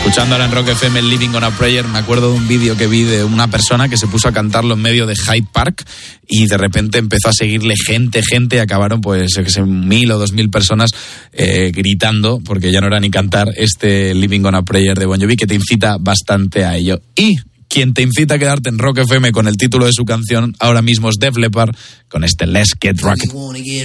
Escuchando ahora en Rock FM el Living on a Prayer, me acuerdo de un vídeo que vi de una persona que se puso a cantarlo en medio de Hyde Park y de repente empezó a seguirle gente y acabaron pues 1,000 o 2,000 personas gritando, porque ya no era ni cantar este Living on a Prayer de Bon Jovi, que te incita bastante a ello. Y quien te incita a quedarte en Rock FM con el título de su canción ahora mismo es Def Leppard con este Let's Get Rocket.